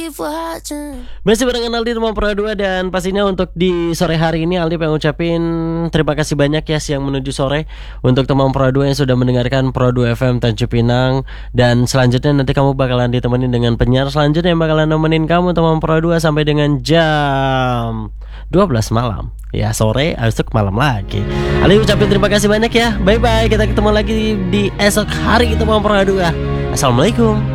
Masih barengan Aldi Teman Pro 2. Dan pastinya untuk di sore hari ini Aldi pengen ngucapin terima kasih banyak ya siang menuju sore untuk Teman Pro 2 yang sudah mendengarkan Pro 2 FM Tanjung Pinang. Dan selanjutnya nanti kamu bakalan ditemenin dengan penyiar selanjutnya yang bakalan nemenin kamu Teman Pro 2 sampai dengan jam 12 malam. Ya sore, habis itu malam lagi. Aldi ucapin terima kasih banyak ya. Bye bye, kita ketemu lagi di esok hari Teman Pro 2. Assalamualaikum.